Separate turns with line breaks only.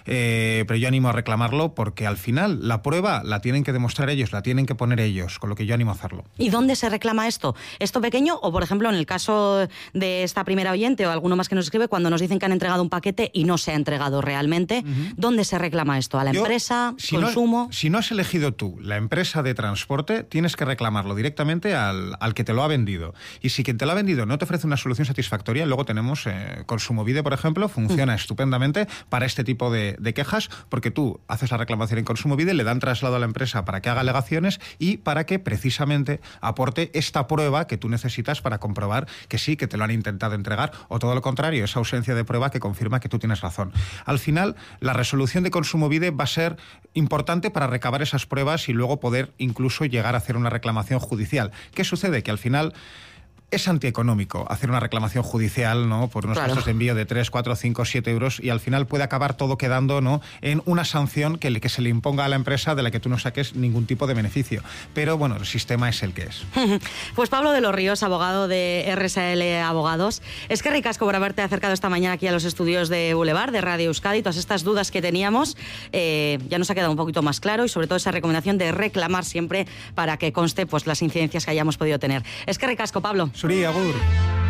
pero yo animo a reclamarlo porque al final la prueba la tienen que demostrar ellos, la tienen que poner ellos, con lo que yo animo a hacerlo.
¿Y dónde se reclama esto? ¿Esto pequeño o, por ejemplo, en el caso de esta primera oyente o alguno más que nos escribe, cuando nos dicen que han entregado un paquete y no se ha entregado realmente, ¿dónde se reclama esto? ¿A la empresa? ¿Consumo?
Si no has elegido tú la empresa de transporte, tienes que reclamarlo directamente al que te lo ha vendido. Y si quien te lo ha vendido no te ofrece una solución satisfactoria, luego tenemos Kontsumobide, por ejemplo, funciona estupendamente para este tipo de quejas, porque tú haces la reclamación en Kontsumobide, le dan traslado a la empresa para que haga alegaciones y para que precisamente aporte esta prueba que tú necesitas para comprobar que sí, que te lo han intentado entregar, o todo lo contrario, esa ausencia de prueba que confirma que tú tienes razón. Al final, la resolución de Kontsumobide va a ser importante para recabar esas pruebas y luego poder incluso llegar a hacer una reclamación judicial. ¿Qué sucede? Que al final es antieconómico hacer una reclamación judicial, ¿no?, por unos gastos de envío de 3, 4, 5, 7 euros, y al final puede acabar todo quedando, ¿no?, en una sanción que se le imponga a la empresa de la que tú no saques ningún tipo de beneficio. Pero bueno, el sistema es el que es.
Pues Pablo de los Ríos, abogado de RSL Abogados, es que ricasco por haberte acercado esta mañana aquí a los estudios de Boulevard, de Radio Euskadi. Todas estas dudas que teníamos ya nos ha quedado un poquito más claro, y sobre todo esa recomendación de reclamar siempre para que conste pues las incidencias que hayamos podido tener. Es que ricasco, Pablo.
Suri, agur.